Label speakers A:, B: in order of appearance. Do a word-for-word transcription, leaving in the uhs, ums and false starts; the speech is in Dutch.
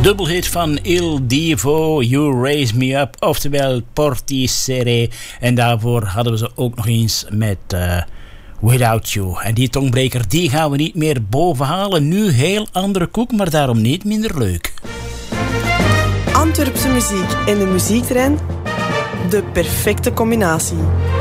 A: dubbelhit van Il Divo, You Raise Me Up, oftewel Porti Sere. En daarvoor hadden we ze ook nog eens met uh, Without You. En die tongbreker, die gaan we niet meer bovenhalen. Nu heel andere koek, maar daarom niet minder leuk.
B: Antwerpse muziek en de muziektrein, de perfecte combinatie.